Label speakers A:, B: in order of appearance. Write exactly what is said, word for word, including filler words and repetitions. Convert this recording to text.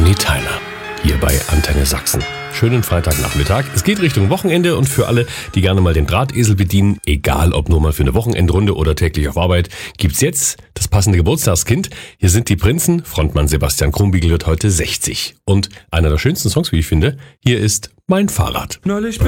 A: Bonnie Tyler hier bei Antenne Sachsen. Schönen Freitagnachmittag. Es geht Richtung Wochenende und für alle, die gerne mal den Drahtesel bedienen, egal ob nur mal für eine Wochenendrunde oder täglich auf Arbeit, gibt's jetzt das passende Geburtstagskind. Hier sind die Prinzen. Frontmann Sebastian Krumbiegel wird heute sechzig. Und einer der schönsten Songs, wie ich finde, hier ist Mein Fahrrad.
B: Neulich bin